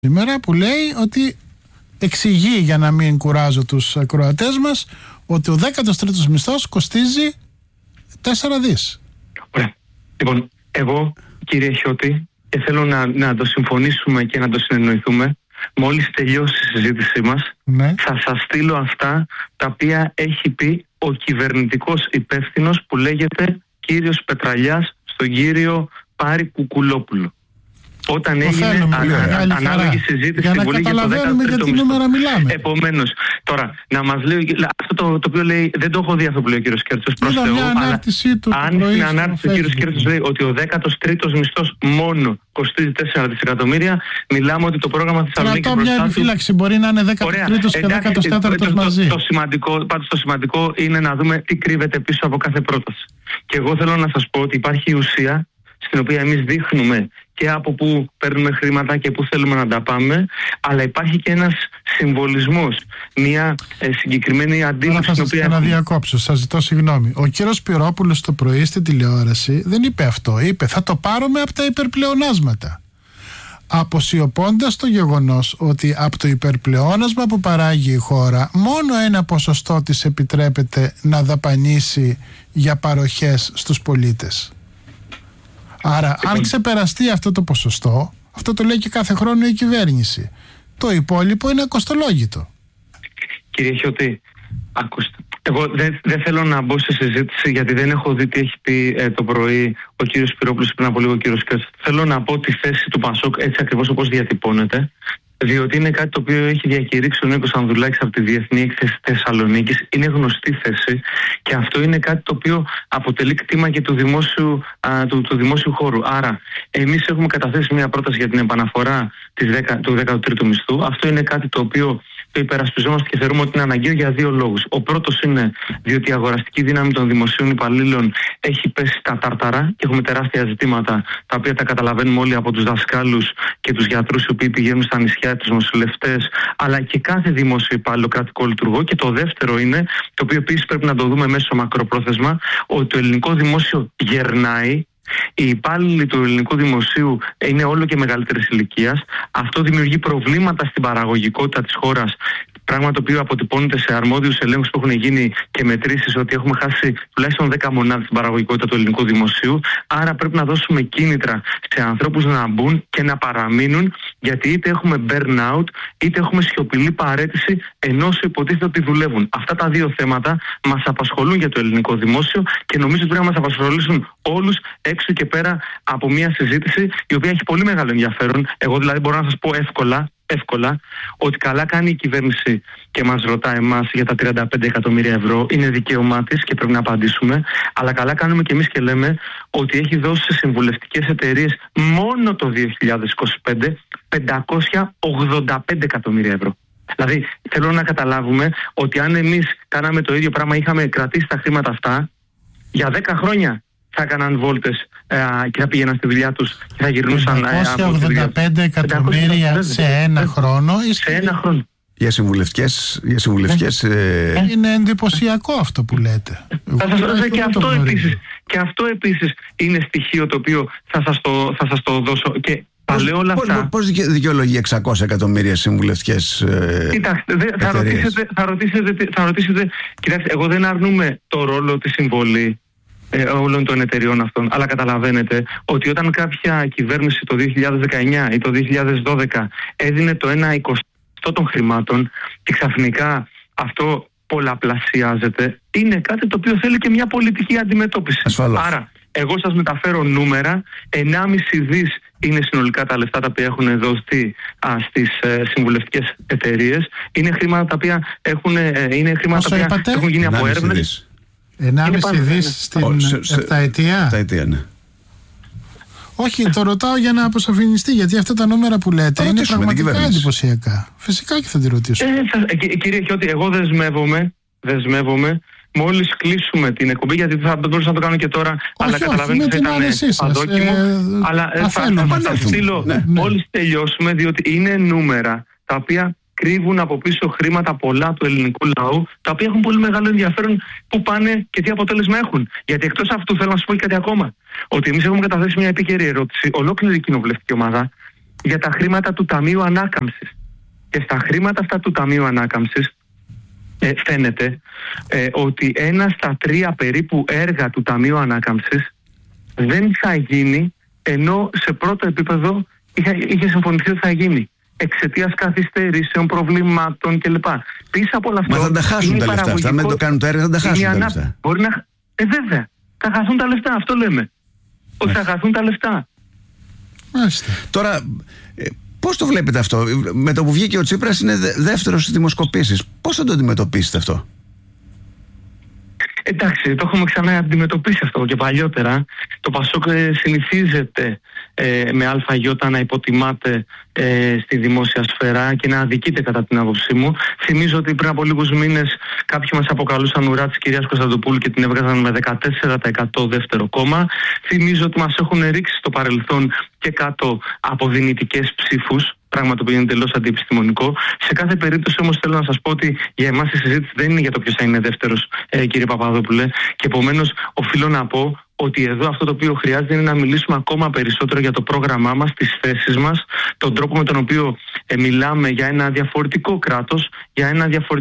σήμερα που λέει ότι εξηγεί, για να μην κουράζω τους ακροατές μας, ότι ο 13ος μισθός κοστίζει 4 δις. Ωραία. Λοιπόν, εγώ, κύριε Χιώτη, και θέλω να το συμφωνήσουμε και να το συνεννοηθούμε, μόλις τελειώσει η συζήτησή μας, ναι, θα σας στείλω αυτά τα οποία έχει πει ο κυβερνητικός υπεύθυνος που λέγεται κύριος Πετραλιάς στον κύριο Πάρη Κουκουλόπουλο. Όταν έγινε ανάλογη συζήτηση για να καταλαβαίνουμε για τι νούμερα μιλάμε. Επομένως, τώρα, να μας λέει, αυτό το οποίο λέει, δεν το έχω δει αυτό που λέει ο κύριος Κέρτσος, προς Θεού, αλλά αν στην ανάρτηση ο κύριος Κέρτσος λέει ότι ο 13ος μισθός μόνο κοστίζει 4 δισεκατομμύρια, μιλάμε ότι το πρόγραμμα Θεσσαλονίκη μπροστά του... μια επιφύλαξη, μπορεί να είναι 13ος και 14ος μαζί. Το σημαντικό είναι να δούμε τι κρύβεται πίσω από κάθε πρόταση. Και εγώ θέλω να σας πω ότι υπάρχει η ουσία στην οποία εμείς δείχνουμε και από πού παίρνουμε χρήματα και πού θέλουμε να τα πάμε, αλλά υπάρχει και ένας συμβολισμός, μια συγκεκριμένη αντίληψη. Θα σας διακόψω, σας ζητώ συγγνώμη. Ο κύριος Σπυρόπουλος το πρωί στη τηλεόραση δεν είπε αυτό. Είπε θα το πάρουμε από τα υπερπλεονάσματα, αποσιωπώντας το γεγονός ότι από το υπερπλεόνασμα που παράγει η χώρα μόνο ένα ποσοστό της επιτρέπεται να δαπανίσει για παροχές στους πολίτες. Άρα αν ξεπεραστεί αυτό το ποσοστό, αυτό το λέει και κάθε χρόνο η κυβέρνηση, το υπόλοιπο είναι κοστολόγητο. Κύριε Χιώτη, ακούστε, εγώ δεν θέλω να μπω σε συζήτηση, γιατί δεν έχω δει τι έχει πει το πρωί ο κύριος Σπυρόπουλος πριν από λίγο ο κύριος Κέρτσος. Θέλω να πω τη θέση του Πασόκ έτσι ακριβώς όπως διατυπώνεται, διότι είναι κάτι το οποίο έχει διακηρύξει ο Νίκος Ανδρουλάκης από τη Διεθνή Έκθεση Θεσσαλονίκης. Είναι γνωστή θέση και αυτό είναι κάτι το οποίο αποτελεί κτήμα και του δημόσιου χώρου. Άρα, εμείς έχουμε καταθέσει μια πρόταση για την επαναφορά του 13ου μισθού. Αυτό είναι κάτι το οποίο το υπερασπιζόμαστε και θεωρούμε ότι είναι αναγκαίο για 2 λόγους. Ο πρώτος είναι διότι η αγοραστική δύναμη των δημοσίων υπαλλήλων έχει πέσει στα τάρταρα και έχουμε τεράστια ζητήματα, τα οποία τα καταλαβαίνουμε όλοι από τους δασκάλους και τους γιατρούς οι οποίοι πηγαίνουν στα νησιά, τους νοσηλευτές, αλλά και κάθε δημόσιο υπάλληλο κρατικό λειτουργό. Και το δεύτερο είναι, το οποίο επίσης πρέπει να το δούμε μέσω μακροπρόθεσμα, ότι το ελληνικό δημόσιο γερνάει. Οι υπάλληλοι του ελληνικού δημοσίου είναι όλο και μεγαλύτερης ηλικίας. Αυτό δημιουργεί προβλήματα στην παραγωγικότητα της χώρας. Πράγμα το οποίο αποτυπώνεται σε αρμόδιους ελέγχους που έχουν γίνει και μετρήσεις ότι έχουμε χάσει τουλάχιστον 10 μονάδες στην παραγωγικότητα του ελληνικού δημοσίου. Άρα πρέπει να δώσουμε κίνητρα σε ανθρώπους να μπουν και να παραμείνουν, γιατί είτε έχουμε burnout είτε έχουμε σιωπηλή παραίτηση ενώ υποτίθεται ότι δουλεύουν. Αυτά τα 2 θέματα μας απασχολούν για το ελληνικό δημόσιο και νομίζω ότι πρέπει να μας απασχολήσουν όλους έξω και πέρα από μια συζήτηση η οποία έχει πολύ μεγάλο ενδιαφέρον. Εγώ δηλαδή μπορώ να σας πω εύκολα ότι καλά κάνει η κυβέρνηση και μας ρωτά εμάς για τα 35 εκατομμύρια ευρώ. Είναι δικαίωμά της και πρέπει να απαντήσουμε. Αλλά καλά κάνουμε και εμείς και λέμε ότι έχει δώσει σε συμβουλευτικές εταιρείες μόνο το 2025 585 εκατομμύρια ευρώ. Δηλαδή θέλω να καταλάβουμε ότι αν εμείς κάναμε το ίδιο πράγμα, είχαμε κρατήσει τα χρήματα αυτά, για 10 χρόνια θα έκαναν βόλτες και θα πήγαιναν στη δουλειά τους και θα γυρνούσαν. 585 εκατομμύρια σε ένα χρόνο. Σε ένα χρόνο. Για συμβουλευτικές είναι εντυπωσιακό αυτό που λέτε. Και αυτό επίσης είναι στοιχείο το οποίο θα σας το δώσω. Και πώς δικαιολογεί 600 εκατομμύρια συμβουλευτικές Κοιτάξτε, θα ρωτήσετε. Κοιτάξτε, εγώ δεν αρνούμε το ρόλο, τη συμβολή όλων των εταιριών αυτών, αλλά καταλαβαίνετε ότι όταν κάποια κυβέρνηση το 2019 ή το 2012 έδινε το 1/20 των χρημάτων και ξαφνικά αυτό πολλαπλασιάζεται, είναι κάτι το οποίο θέλει και μια πολιτική αντιμετώπιση. Ασφαλώς. Άρα εγώ σας μεταφέρω νούμερα. 1,5 δις είναι συνολικά τα λεφτά τα οποία έχουν δοθεί στις συμβουλευτικές εταιρείες. Είναι χρήματα τα οποία έχουν γίνει από έρευνες. 1,5 δις στην 7ετία. 7ετία, ναι. Όχι, το ρωτάω για να αποσαφινιστεί, γιατί αυτά τα νούμερα που λέτε είναι πραγματικά εντυπωσιακά. Φυσικά και θα τη ρωτήσω. Κύριε Χιώτη, εγώ δεσμεύομαι μόλις κλείσουμε την εκπομπή, γιατί θα μπορούσα να το κάνω και τώρα, αλλά καταλαβαίνετε ότι ήταν παντόκιμο. Αλλά θα στείλω μόλις τελειώσουμε, διότι είναι νούμερα τα οποία κρύβουν από πίσω χρήματα πολλά του ελληνικού λαού, τα οποία έχουν πολύ μεγάλο ενδιαφέρον πού πάνε και τι αποτέλεσμα έχουν. Γιατί εκτός αυτού θέλω να σας πω και κάτι ακόμα. Ότι εμείς έχουμε καταθέσει μια επίκαιρη ερώτηση, ολόκληρη η κοινοβουλευτική ομάδα, για τα χρήματα του Ταμείου Ανάκαμψης. Και στα χρήματα αυτά του Ταμείου Ανάκαμψης φαίνεται ότι 1 στα 3 περίπου έργα του Ταμείου Ανάκαμψης δεν θα γίνει, ενώ σε πρώτο επίπεδο είχε συμφωνηθεί ότι θα γίνει, εξαιτίας καθυστερήσεων, προβλημάτων κλπ. Πίσω από όλα αυτά. Μα θα τα χάσουν τα λεφτά αυτά. Με το κάνουν το έργο, θα τα χάσουν τα λεφτά. Μπορεί να. Βέβαια. Θα χαθούν τα λεφτά, αυτό λέμε. Ότι θα χαθούν τα λεφτά. Μάλιστα. Τώρα, πώς το βλέπετε αυτό? Με το που βγήκε ο Τσίπρας είναι δεύτερος στις δημοσκοπήσεις. Πώς θα το αντιμετωπίσετε αυτό? Εντάξει, το έχουμε ξανά αντιμετωπίσει αυτό και παλιότερα. Το Πασόκ συνηθίζεται με ΑΙ να υποτιμάται στη δημόσια σφαίρα και να αδικείται κατά την άποψή μου. Θυμίζω ότι πριν από λίγους μήνες κάποιοι μας αποκαλούσαν ουρά της κυρίας Κωνσταντοπούλου και την έβγαζαν με 14% δεύτερο κόμμα. Θυμίζω ότι μας έχουν ρίξει στο παρελθόν και κάτω από δυνητικές ψήφους, πράγμα το οποίο είναι τελώς αντιεπιστημονικό. Σε κάθε περίπτωση όμως θέλω να σας πω ότι για εμάς η συζήτηση δεν είναι για το ποιος θα είναι δεύτερος, κύριε Παπαδόπουλε. Και επομένως οφείλω να πω ότι εδώ αυτό το οποίο χρειάζεται είναι να μιλήσουμε ακόμα περισσότερο για το πρόγραμμά μας, τις θέσεις μας, τον τρόπο με τον οποίο μιλάμε για ένα διαφορετικό κράτος, για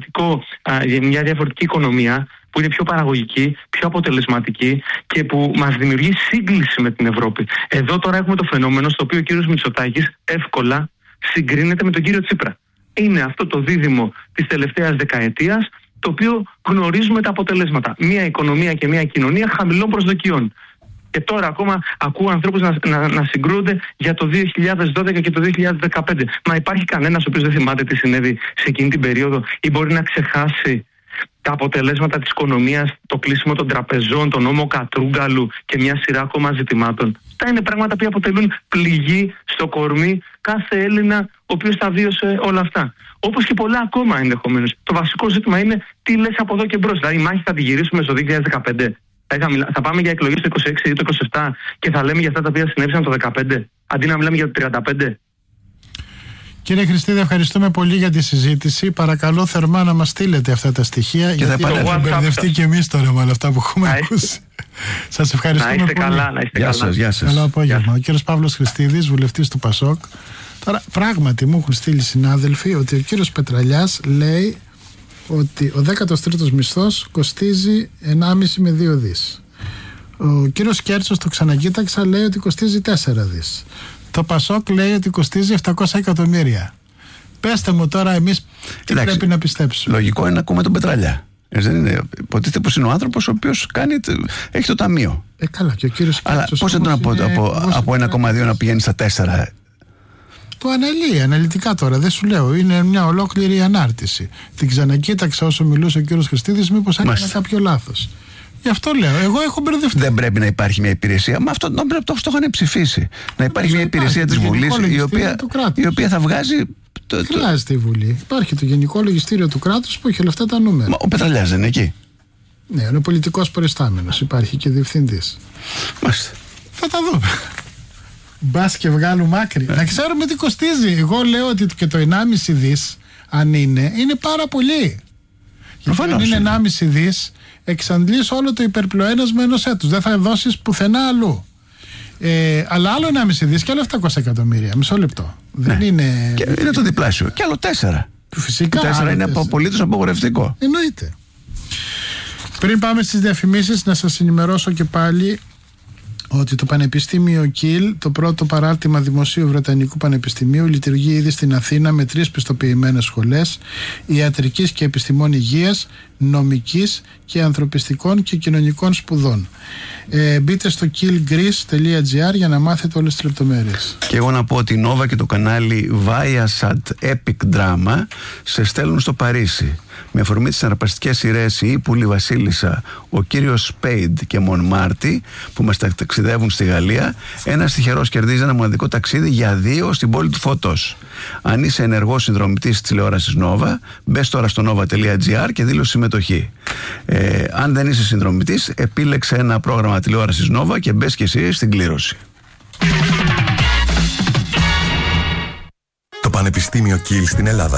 μια διαφορετική οικονομία που είναι πιο παραγωγική, πιο αποτελεσματική και που μας δημιουργεί σύγκληση με την Ευρώπη. Εδώ τώρα έχουμε το φαινόμενο στο οποίο ο κύριος Μητσοτάκης εύκολα συγκρίνεται με τον κύριο Τσίπρα. Είναι αυτό το δίδυμο της τελευταίας δεκαετίας, το οποίο γνωρίζουμε τα αποτελέσματα. Μια οικονομία και μια κοινωνία χαμηλών προσδοκιών. Και τώρα ακόμα ακούω ανθρώπους να συγκρούνται για το 2012 και το 2015. Μα υπάρχει κανένας ο οποίος δεν θυμάται τι συνέβη σε εκείνη την περίοδο ή μπορεί να ξεχάσει τα αποτελέσματα της οικονομίας, το κλείσιμο των τραπεζών, τον νόμο Κατρούγκαλου και μια σειρά ακόμα ζητημάτων? Αυτά είναι πράγματα που αποτελούν πληγή στο κορμί κάθε Έλληνα ο οποίος τα βίωσε όλα αυτά. Όπως και πολλά ακόμα ενδεχομένως. Το βασικό ζήτημα είναι τι λες από εδώ και μπρος. Δηλαδή η μάχη θα τη γυρίσουμε στο 2015. Θα πάμε για εκλογές το 26 ή το 27 και θα λέμε για αυτά τα οποία συνέβησαν το 2015 αντί να μιλάμε για το 35. Κύριε Χριστίδη, ευχαριστούμε πολύ για τη συζήτηση. Παρακαλώ θερμά να μας στείλετε αυτά τα στοιχεία, και γιατί έχουμε μπερδευτεί και εμείς τώρα με όλα αυτά που έχουμε ακούσει. Σας ευχαριστούμε πολύ. Να είστε καλά. Γεια σας. Καλό απόγευμα. Ο κύριος Παύλος Χριστίδης, βουλευτής του Πασόκ. Τώρα, πράγματι μου έχουν στείλει συνάδελφοι ότι ο κύριος Πετραλιάς λέει ότι ο 13ος μισθός κοστίζει 1,5 με 2 δις. Ο κύριος Κέρτσος, το ξανακοίταξα, λέει ότι κοστίζει 4 δις. Το Πασόκ λέει ότι κοστίζει 700 εκατομμύρια. Πέστε μου τώρα εμείς τι πρέπει να πιστέψουμε. Λογικό είναι να ακούμε τον Πετραλιά. Δεν είναι, υποτίθεται πως είναι ο άνθρωπος ο οποίος έχει το ταμείο. Καλά, και ο κύριος Κέρτσος. Αλλά πώς θα τον από 1,2 να πηγαίνει στα 4? Το αναλύει αναλυτικά τώρα, δεν σου λέω. Είναι μια ολόκληρη ανάρτηση. Την ξανακοίταξα όσο μιλούσε ο κύριος Χριστίδης, μήπως έκανε κάποιο λάθος. Γι' αυτό λέω. Εγώ έχω μπερδευτεί. Δεν πρέπει να υπάρχει μια υπηρεσία. Μα αυτό το είχαν ψηφίσει. Να υπάρχει μια υπηρεσία της Βουλής η οποία θα βγάζει. Χρειάζεται η Βουλή. Υπάρχει το Γενικό Λογιστήριο του κράτους που έχει όλα αυτά τα νούμερα. Ο Πετραλιάς δεν είναι εκεί? Ναι, είναι πολιτικός προϊστάμενος. Υπάρχει και διευθυντής. Μάλιστα. Θα τα δούμε. Μπας και βγάλουμε άκρη. Να ξέρουμε τι κοστίζει. Εγώ λέω ότι και το 1,5 δις, αν είναι πάρα πολύ. Γιατί αν είναι 1,5 δις, εξαντλείς όλο το υπερπλοένασμα ενός έτους. Δεν θα δώσεις πουθενά αλλού. Αλλά άλλο 1,5 δις και άλλο 700 εκατομμύρια. Μισό λεπτό. Δεν είναι. Και είναι το διπλάσιο. Και άλλο 4. Φυσικά. 4 είναι απολύτως απογορευτικό. Εννοείται. Πριν πάμε στις διαφημίσεις, να σας ενημερώσω και πάλι ότι το Πανεπιστήμιο Κιλ, το πρώτο παράρτημα Δημοσίου Βρετανικού Πανεπιστημίου, λειτουργεί ήδη στην Αθήνα με 3 πιστοποιημένες σχολές ιατρικής και επιστημών υγείας, νομικής και ανθρωπιστικών και κοινωνικών σπουδών. Μπείτε στο killgreece.gr για να μάθετε όλες τις λεπτομέρειες. Και εγώ να πω ότι η Νόβα και το κανάλι Viasat Epic Drama σε στέλνουν στο Παρίσι. Με αφορμή τις συναρπαστικές σειρές «Η Ύπουλη Βασίλισσα», «Ο κύριος Σπέιντ» και «Μονμάρτι» που μας ταξιδεύουν στη Γαλλία, ένας τυχερός κερδίζει ένα μοναδικό ταξίδι για 2 στην πόλη του Φωτός. Αν είσαι ενεργός συνδρομητής της τηλεόρασης Νόβα, μπες τώρα στο nova.gr και δήλωσε συμμετοχή. Αν δεν είσαι συνδρομητής, επίλεξε ένα πρόγραμμα τηλεόρασης Νόβα και μπες και εσύ στην κλήρωση. Το Πανεπιστήμιο Κιλ στην Ελλάδα. Το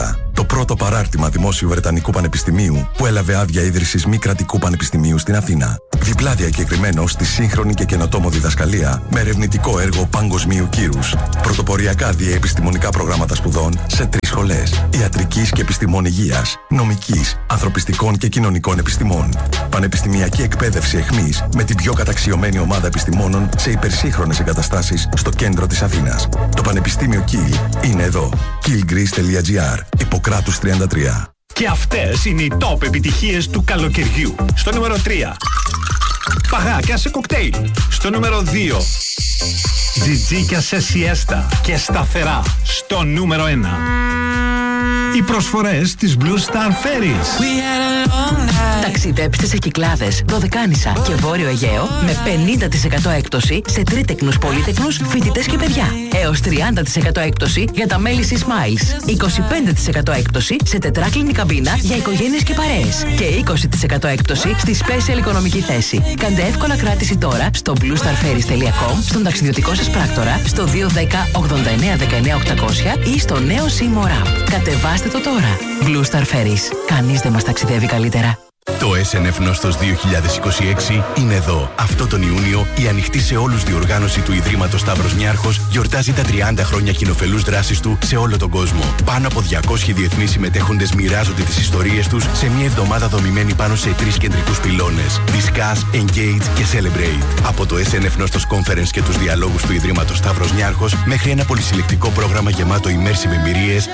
πρώτο παράρτημα Δημόσιου Βρετανικού Πανεπιστημίου που έλαβε άδεια ίδρυσης μη κρατικού πανεπιστημίου στην Αθήνα. Διπλά διακεκριμένο στη σύγχρονη και καινοτόμο διδασκαλία με ερευνητικό έργο παγκοσμίου κύρους. Πρωτοποριακά διαεπιστημονικά προγράμματα σπουδών σε 3 σχολές: ιατρικής και επιστημών υγείας, νομικής, ανθρωπιστικών και κοινωνικών επιστημών. Πανεπιστημιακή εκπαίδευση εχμής με την πιο καταξιωμένη ομάδα επιστημόνων σε υπερσύγχρονες εγκαταστάσεις στο κέντρο της Αθήνας. Το Πανεπιστήμιο Κιλ είναι εδώ. killgreece.gr, Ιπποκράτους 33. Και αυτές είναι οι top επιτυχίες του καλοκαιριού. Στο νούμερο 3. Παγάκια σε κοκτέιλ. Στο νούμερο 2. Τζιτζίκια σε σιέστα και σταθερά. Στο νούμερο 1. Οι προσφορές της Blue Star Ferries. Ταξιδέψτε σε Κυκλάδες, Δωδεκάνησα και Βόρειο Αιγαίο με 50% έκπτωση σε τρίτεκνους, πολύτεκνους, φοιτητές και παιδιά. Έως 30% έκπτωση για τα μέλη της Smiles. 25% έκπτωση σε τετράκλινη καμπίνα για οικογένειες και παρέες. Και 20% έκπτωση στη special οικονομική θέση. Κάντε εύκολα κράτηση τώρα στο bluestarferries.com, στον ταξιδιωτικό σας πράκτορα, στο 210 89 19 800 ή στο νέο Seymour App. Κατεβάστε το τώρα. Blue Star Ferries. Κανείς δεν μας ταξιδεύει καλύτερα. Το SNF Νόστος 2026 είναι εδώ. Αυτό τον Ιούνιο η ανοιχτή σε όλους διοργάνωση του Ιδρύματος Σταύρος Νιάρχος γιορτάζει τα 30 χρόνια κοινοφελούς δράσης του σε όλο τον κόσμο. Πάνω από 200 διεθνείς συμμετέχοντες μοιράζονται τις ιστορίες τους σε μια εβδομάδα δομημένη πάνω σε 3 κεντρικούς πυλώνες: Discuss, Engage και Celebrate. Από το SNF Νόστος Conference και τους διαλόγους του Ιδρύματος Σταύρος Νιάρχος μέχρι ένα πολυσυλλεκτικό πρόγραμμα γεμάτο immersive εμπειρίες